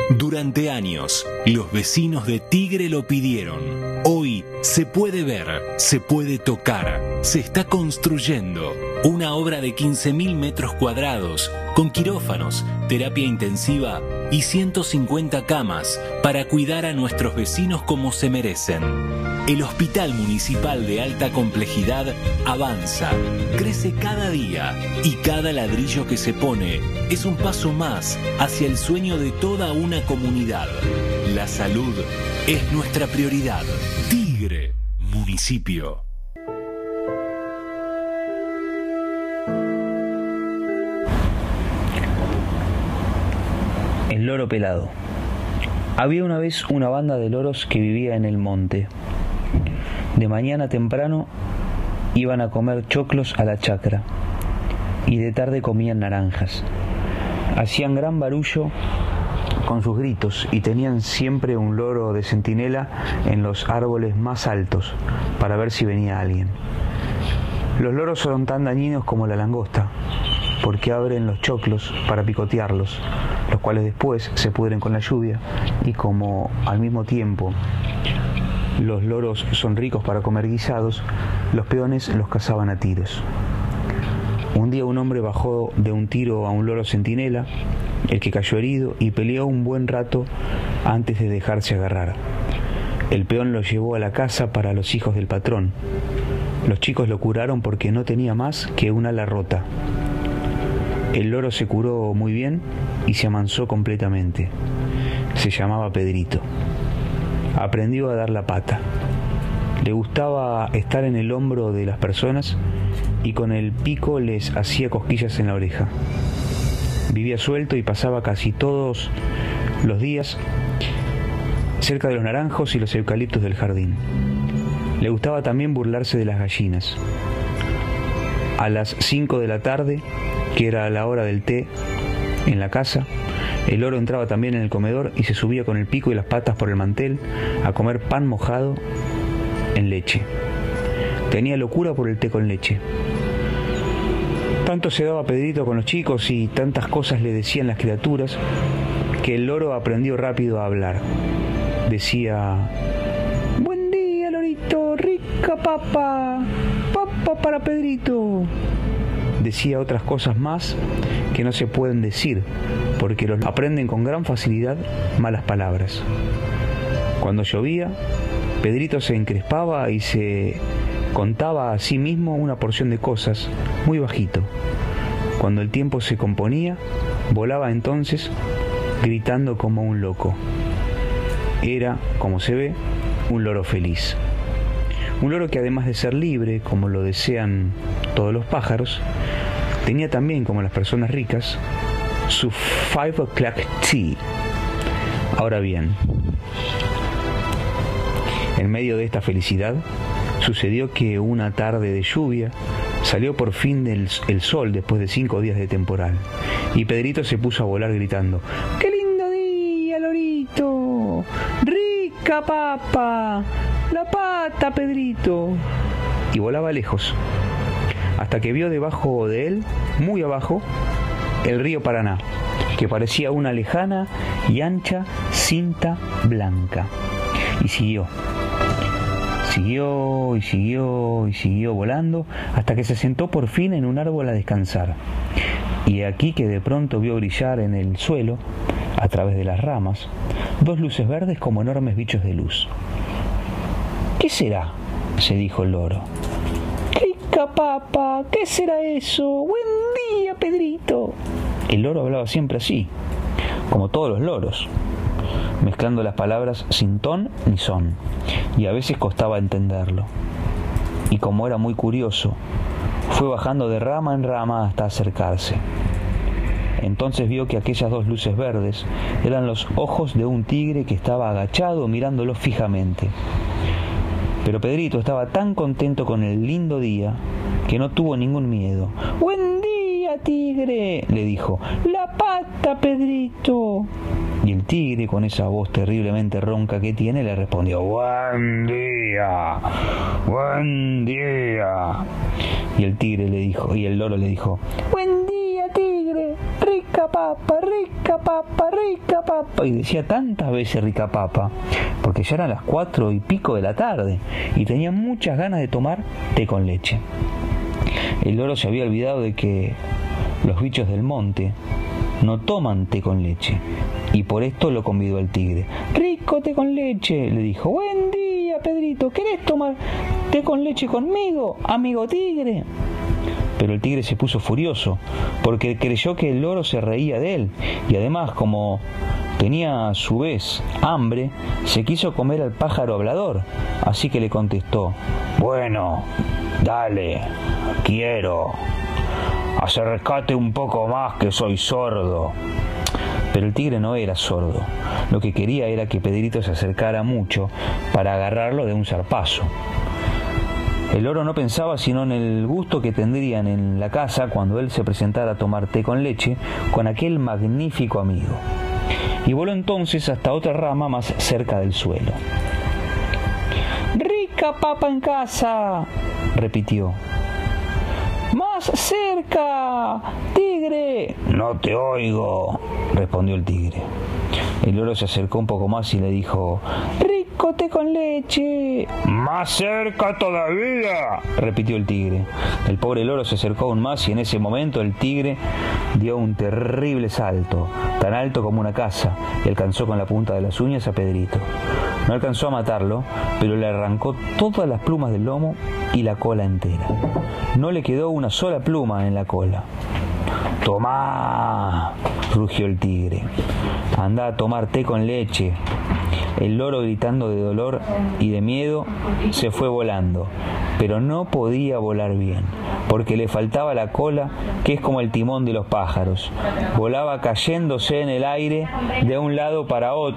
Durante años, los vecinos de Tigre lo pidieron. Hoy se puede ver, se puede tocar, se está construyendo una obra de 15.000 metros cuadrados con quirófanos, terapia intensiva y 150 camas para cuidar a nuestros vecinos como se merecen. El Hospital Municipal de Alta Complejidad avanza, crece cada día y cada ladrillo que se pone es un paso más hacia el sueño de toda una comunidad. La salud es nuestra prioridad. Tigre, municipio. El loro pelado. Había una vez una banda de loros que vivía en el monte. De mañana temprano iban a comer choclos a la chacra y de tarde comían naranjas. Hacían gran barullo con sus gritos y tenían siempre un loro de centinela en los árboles más altos para ver si venía alguien. Los loros son tan dañinos como la langosta, porque abren los choclos para picotearlos, los cuales después se pudren con la lluvia, y como al mismo tiempo los loros son ricos para comer guisados, los peones los cazaban a tiros. Un día un hombre bajó de un tiro a un loro centinela, el que cayó herido, y peleó un buen rato antes de dejarse agarrar. El peón lo llevó a la casa para los hijos del patrón. Los chicos lo curaron porque no tenía más que un ala rota. El loro se curó muy bien y se amansó completamente. Se llamaba Pedrito. Aprendió a dar la pata. Le gustaba estar en el hombro de las personas y con el pico les hacía cosquillas en la oreja. Vivía suelto y pasaba casi todos los días cerca de los naranjos y los eucaliptos del jardín. Le gustaba también burlarse de las gallinas. A las 5 de la tarde, que era la hora del té en la casa, el loro entraba también en el comedor y se subía con el pico y las patas por el mantel a comer pan mojado en leche. Tenía locura por el té con leche. Tanto se daba Pedrito con los chicos y tantas cosas le decían las criaturas que el loro aprendió rápido a hablar. Decía: "Buen día, lorito, rica papa, papa para Pedrito". Decía otras cosas más que no se pueden decir, porque los aprenden con gran facilidad malas palabras. Cuando llovía, Pedrito se encrespaba y se contaba a sí mismo una porción de cosas muy bajito. Cuando el tiempo se componía, volaba entonces gritando como un loco. Era, como se ve, un loro feliz. Un loro que, además de ser libre, como lo desean todos los pájaros, tenía también, como las personas ricas, su 5 o'clock tea. Ahora bien, en medio de esta felicidad, sucedió que una tarde de lluvia salió por fin el sol después de 5 días de temporal, y Pedrito se puso a volar gritando: "¡Qué lindo día, lorito! ¡Rica papa! ¡La pata, Pedrito!". Y volaba lejos, hasta que vio debajo de él, muy abajo, el río Paraná, que parecía una lejana y ancha cinta blanca. Y siguió. Siguió y siguió y siguió volando hasta que se sentó por fin en un árbol a descansar. Y aquí que de pronto vio brillar en el suelo, a través de las ramas, 2 luces verdes como enormes bichos de luz. ¿Qué será?, se dijo el loro. "Rica papa, ¿qué será eso? Buen día, Pedrito". El loro hablaba siempre así, como todos los loros, mezclando las palabras sin ton ni son, y a veces costaba entenderlo. Y como era muy curioso, fue bajando de rama en rama hasta acercarse. Entonces vio que aquellas 2 luces verdes eran los ojos de un tigre que estaba agachado mirándolo fijamente. Pero Pedrito estaba tan contento con el lindo día que no tuvo ningún miedo. "Buen día, tigre", le dijo. "La pata, Pedrito". Y el tigre, con esa voz terriblemente ronca que tiene, le respondió: "Buen día, buen día". Y el tigre le dijo, y el loro le dijo: "Buen día, tigre, rica rica papa, rica papa, rica papa. Y decía tantas veces rica papa, porque ya eran las 4:00 de la tarde y tenía muchas ganas de tomar té con leche. El loro se había olvidado de que los bichos del monte no toman té con leche, y por esto lo convidó al tigre. Rico té con leche, le dijo. Buen día, Pedrito, ¿querés tomar té con leche conmigo, amigo tigre? Pero el tigre se puso furioso, porque creyó que el loro se reía de él, y además, como tenía a su vez hambre, se quiso comer al pájaro hablador, así que le contestó: bueno, dale, quiero. Acercate un poco más, que soy sordo. Pero el tigre no era sordo. Lo que quería era que Pedrito se acercara mucho para agarrarlo de un zarpazo. El loro no pensaba sino en el gusto que tendrían en la casa cuando él se presentara a tomar té con leche con aquel magnífico amigo. Y voló entonces hasta otra rama más cerca del suelo. ¡Rica papa en casa!, repitió. ¡Más cerca, tigre! No te oigo, respondió el tigre. El loro se acercó un poco más y le dijo: rico té con leche. Más cerca todavía, repitió el tigre. El pobre loro se acercó aún más y en ese momento el tigre dio un terrible salto, tan alto como una casa, y alcanzó con la punta de las uñas a Pedrito. No alcanzó a matarlo, pero le arrancó todas las plumas del lomo y la cola entera. No le quedó una sola pluma en la cola. ¡Tomá!, rugió el tigre. Anda a tomar té con leche. El loro, gritando de dolor y de miedo, se fue volando, pero no podía volar bien, porque le faltaba la cola, que es como el timón de los pájaros. Volaba cayéndose en el aire de un lado para otro.